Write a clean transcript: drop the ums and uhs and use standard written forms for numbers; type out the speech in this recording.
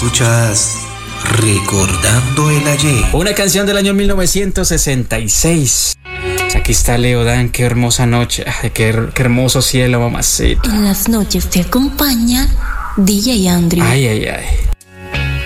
Escuchas Recordando el Ayer. Una canción del año 1966. Aquí está Leodán, qué hermosa noche, ay, qué hermoso cielo, mamacita. En las noches te acompaña DJ Andrew. Ay, ay, ay.